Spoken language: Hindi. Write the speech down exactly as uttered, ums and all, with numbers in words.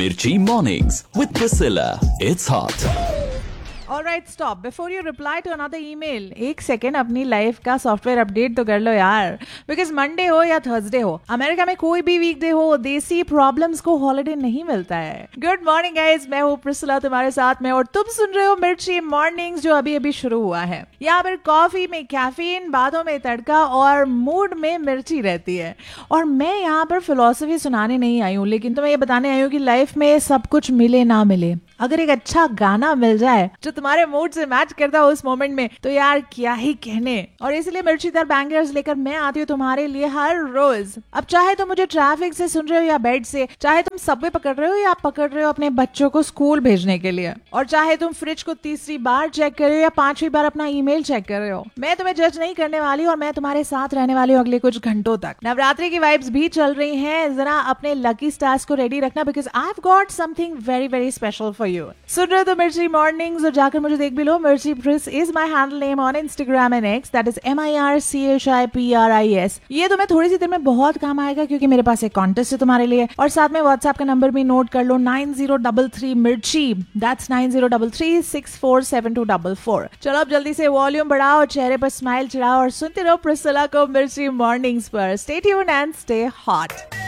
Mirchi Mornings with Priscilla. It's hot. Alright, stop. Before you reply to another email, एक सेकेंड अपनी लाइफ का सॉफ्टवेयर अपडेट तो कर लो यार. बिकॉज मंडे हो या थर्सडे हो, अमेरिका में कोई भी वीकडे हो, देसी प्रॉब्लम्स को हॉलिडे नहीं मिलता है. गुड मॉर्निंग गाइज, मैं हूँ प्रिसिला तुम्हारे साथ में और तुम सुन रहे हो मिर्ची मॉर्निंग्स जो अभी अभी शुरू हुआ है. यहाँ पर कॉफी में कैफीन, बातों में तड़का और मूड में मिर्ची रहती है. और मैं यहाँ पर फिलोसफी सुनाने नहीं आई हूँ, लेकिन तुम्हें ये बताने आई हूँ कि लाइफ में सब कुछ मिले ना मिले, अगर एक अच्छा गाना मिल जाए जो तुम्हारे मूड से मैच करता हो उस मोमेंट में, तो यार क्या ही कहने. और इसलिए मिर्चीदार बैंगर्स लेकर मैं आती हूँ तुम्हारे लिए हर रोज. अब चाहे तुम मुझे ट्रैफिक से सुन रहे हो या बेड से, चाहे तुम सबवे पकड़ रहे हो या पकड़ रहे हो अपने बच्चों को स्कूल भेजने के लिए, और चाहे तुम फ्रिज को तीसरी बार चेक कर रहे हो या पांचवी बार अपना ईमेल चेक कर रहे हो, मैं तुम्हें जज नहीं करने वाली और मैं तुम्हारे साथ रहने वाली हूँ अगले कुछ घंटों तक. नवरात्रि की वाइब्स भी चल रही हैं, जरा अपने लकी स्टार्स को रेडी रखना, because I have got something very very special for you. सुन रहे हो तो मिर्ची मॉर्निंग्स और जाकर मुझे देख भी लो. मिर्ची प्रिस is my handle name on Instagram and x, that is M I R C H I P R I S. ये तुम्हें थोड़ी सी देर में बहुत काम आएगा क्योंकि मेरे पास एक कॉन्टेस्ट है तुम्हारे लिए, और साथ में व्हाट्सएप का नंबर भी नोट कर लो, नाइन जीरो डबल थ्री मिर्ची, that's nine zero double three six four seven to double four. चलो अब जल्दी से वॉल्यूम बढ़ाओ, चेहरे पर स्माइल चढ़ाओ और सुनते रहो प्रिसिला को मिर्ची मॉर्निंग्स पर. Stay tuned and stay hot.